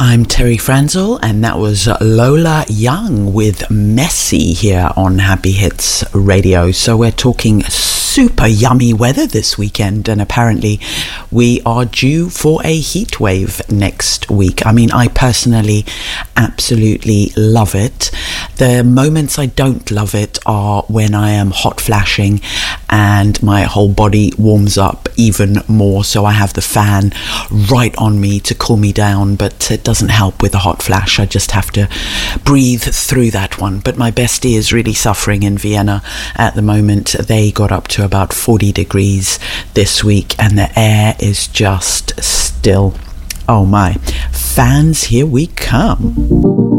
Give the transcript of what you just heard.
I'm Terry Franzel, and that was Lola Young with Messi here on Happy Hits Radio. So we're talking super yummy weather this weekend, and apparently we are due for a heat wave next week. I mean, I personally absolutely love it. The moments I don't love it are when I am hot flashing and my whole body warms up even more, so I have the fan right on me to cool me down, but it doesn't help with the hot flash. I just have to breathe through that one. But my bestie is really suffering in Vienna at the moment. They got up to about 40 degrees this week, and the air is just still. Oh my, fans, here we come.